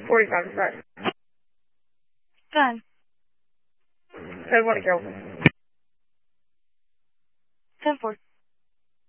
45 is right. Go ahead. Code 1 at Carrollton.